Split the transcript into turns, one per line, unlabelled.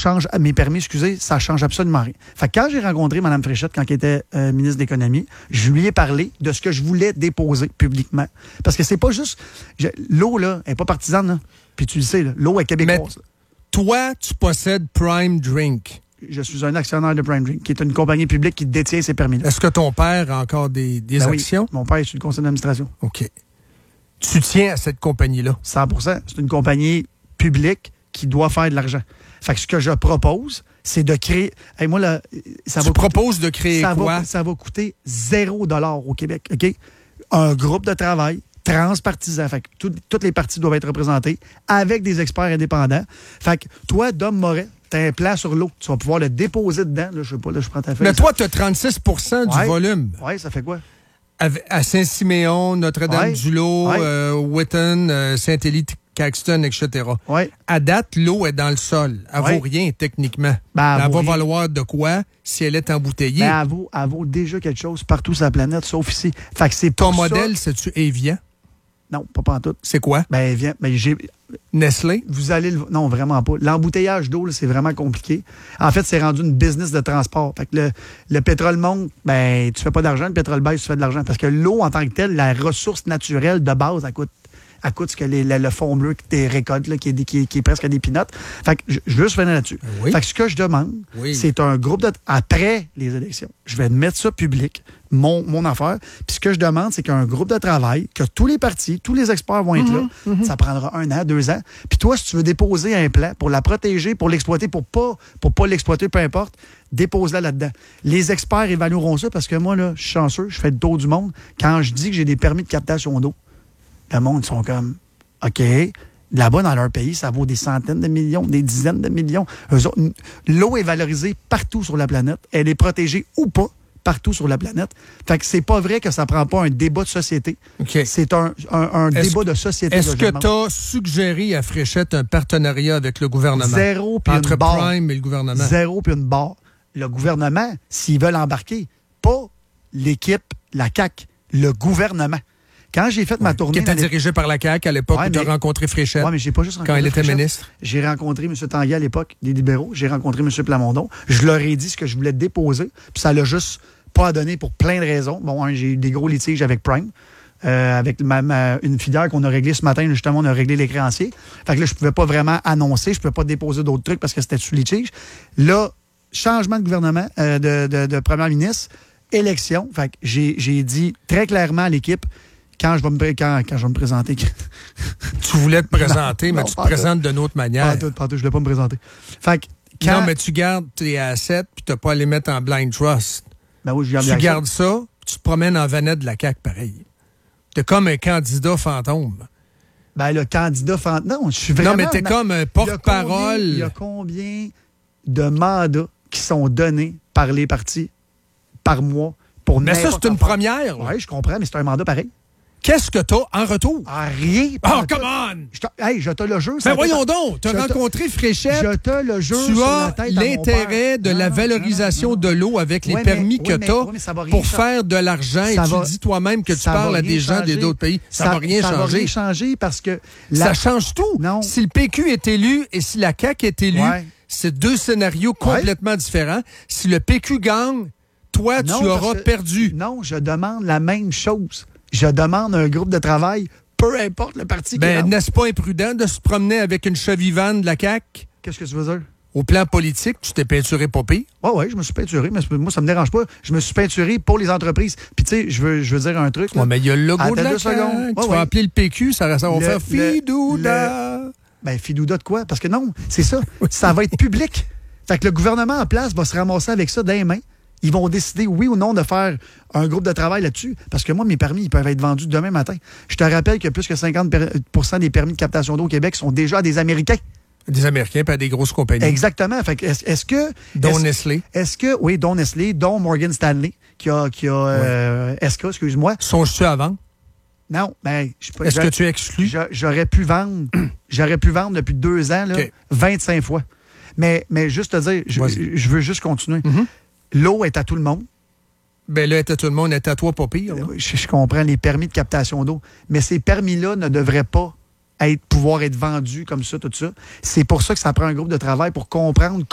change, mes permis, excusez, ça change absolument rien. Fait que quand j'ai rencontré Mme Fréchette, quand elle était ministre de l'Économie, je lui ai parlé de ce que je voulais déposer publiquement. Parce que c'est pas juste... l'eau, là, elle n'est pas partisane, là. Puis tu le sais, là, l'eau est québécoise.
Mais toi, tu possèdes Prime Drink.
Je suis un actionnaire de Prime Drink, qui est une compagnie publique qui détient ces permis-là.
Est-ce que ton père a encore des actions?
Oui, mon père est sur le conseil d'administration.
OK. Tu tiens à cette compagnie-là?
100%. C'est une compagnie publique qui doit faire de l'argent. Fait que ce que je propose, c'est de créer... Hey, moi, là,
tu proposes de créer quoi?
Ça va coûter 0 $ au Québec. OK? Un groupe de travail transpartisan. Fait que toutes les parties doivent être représentées avec des experts indépendants. Fait que toi, Dom Moret, tu as un plan sur l'eau. Tu vas pouvoir le déposer dedans. Là, je sais pas, là, je prends ta feuille.
Mais toi, tu as 36 du volume.
Oui, ça fait quoi?
À Saint-Siméon, Notre-Dame-du-Lot, Whitton, Saint-Élie, Caxton, etc.
Ouais.
À date, l'eau est dans le sol. Elle vaut rien, techniquement. Elle va valoir de quoi si elle est embouteillée?
Elle vaut déjà quelque chose partout sur la planète, sauf ici. Fait que c'est
ton modèle, c'est-tu Evian?
Non, pas pantoute.
C'est quoi?
Evian.
Nestlé?
Vous allez non, vraiment pas. L'embouteillage d'eau, là, c'est vraiment compliqué. En fait, c'est rendu une business de transport. Fait que le pétrole monte, tu fais pas d'argent. Le pétrole baisse, tu fais de l'argent. Parce que l'eau, en tant que telle, la ressource naturelle de base, elle coûte ce que le fond bleu que tu récoltes, là, qui est presque des pinottes. Fait que je veux juste finir là-dessus.
Oui.
Fait que ce que je demande, c'est un groupe après les élections. Je vais mettre ça public, mon affaire. Puis ce que je demande, c'est qu'un groupe de travail, que tous les partis, tous les experts vont être là. Ça prendra 1 an, 2 ans. Puis toi, si tu veux déposer un plan pour la protéger, pour l'exploiter, pour pas l'exploiter, peu importe, dépose-la là-dedans. Les experts évalueront ça parce que moi, là, je suis chanceux, je fais le tour du monde. Quand je dis que j'ai des permis de captation d'eau, le monde, ils sont comme, OK, là-bas, dans leur pays, ça vaut des centaines de millions, des dizaines de millions. L'eau est valorisée partout sur la planète. Elle est protégée ou pas partout sur la planète. Fait que c'est pas vrai que ça prend pas un débat de société.
Okay.
C'est un débat de société.
Est-ce que tu as suggéré à Fréchette un partenariat avec le gouvernement?
Zéro puis
entre
une barre.
Prime et le gouvernement?
Zéro puis une barre. Le gouvernement, s'ils veulent embarquer, pas l'équipe, la CAQ, le gouvernement. Quand j'ai fait ma tournée...
Qui était dirigé par la CAQ à l'époque où tu as rencontré Fréchette.
Oui, mais j'ai pas juste rencontré
quand elle était
Fréchette.
ministre.
J'ai rencontré M. Tanguay à l'époque, des libéraux. J'ai rencontré M. Plamondon. Je leur ai dit ce que je voulais déposer. Puis ça l'a juste pas donné pour plein de raisons. Bon, j'ai eu des gros litiges avec Prime. Avec une filière qu'on a réglée ce matin, justement, on a réglé les créanciers. Fait que là, je pouvais pas vraiment annoncer. Je pouvais pas déposer d'autres trucs parce que c'était sous litige. Là, changement de gouvernement, de premier ministre, élection. Fait que j'ai dit très clairement à l'équipe... Quand je vais me présenter.
Tu voulais te présenter, mais tu te présentes d'une autre manière.
Pas tout, je voulais pas me présenter. Fait que
non, mais tu gardes tes assets puis tu n'as pas à les mettre en blind trust.
Ben oui,
tu gardes ça, tu te promènes en vanette de la CAQ, pareil. T'es comme un candidat fantôme.
Ben, le candidat fantôme. Non, je suis vraiment...
Non, mais t'es comme un porte-parole.
Il y a combien de mandats qui sont donnés par les partis par mois pour
mais ça, c'est une première.
Oui, je comprends, mais c'est un mandat pareil.
Qu'est-ce que t'as en retour?
Rien.
Oh, come on!
Je te le jure.
Ben voyons donc, t'as rencontré Fréchette.
Je te le jure.
Tu as l'intérêt de la valorisation de l'eau avec les permis que t'as pour faire de l'argent. Et tu dis toi-même que tu parles à des gens d'autres pays. Ça va rien changer. Ça va rien
changer parce que...
Ça change tout.
Non.
Si le PQ est élu et si la CAQ est élue, c'est deux scénarios complètement différents. Si le PQ gagne, toi, tu auras perdu.
Non, je demande la même chose. Je demande un groupe de travail, peu importe le parti.
N'est-ce pas imprudent de se promener avec une chevivane de la CAQ?
Qu'est-ce que tu veux dire?
Au plan politique, tu t'es peinturé pas pire?
Oui, je me suis peinturé, mais moi, ça me dérange pas. Je me suis peinturé pour les entreprises. Puis, tu sais, je veux dire un truc.
Oui, mais il y a le logo de la CAQ. Tu vas appeler le PQ, ça va faire Fidouda.
Fidouda de quoi? Parce que non, c'est ça. Ça va être public. Fait que le gouvernement en place va se ramasser avec ça dans les mains. Ils vont décider, oui ou non, de faire un groupe de travail là-dessus. Parce que moi, mes permis, ils peuvent être vendus demain matin. Je te rappelle que plus que 50% des permis de captation d'eau au Québec sont déjà à des Américains.
Des Américains, pas des grosses compagnies.
Exactement. Fait que est-ce que...
Dont Nestlé.
Oui, dont Nestlé, dont Morgan Stanley, qui a SK, excuse-moi.
Sont-tu à vendre?
Non, mais...
Est-ce que tu exclus?
J'aurais pu vendre depuis 2 ans, là, 25 fois. Mais juste te dire, je veux juste continuer.
Mm-hmm.
L'eau est à tout le monde.
Ben là, est à tout le monde, est à toi, pas pire.
Je comprends les permis de captation d'eau, mais ces permis-là ne devraient pas pouvoir être vendus comme ça, tout ça. C'est pour ça que ça prend un groupe de travail pour comprendre